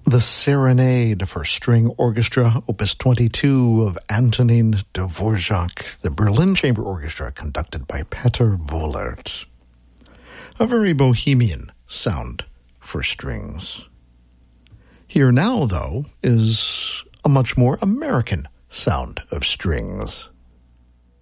The Serenade for String Orchestra, Opus 22 of Antonin Dvorak, the Berlin Chamber Orchestra, conducted by Peter Wohlert. A very bohemian sound for strings. Here now, though, is a much more American sound of strings.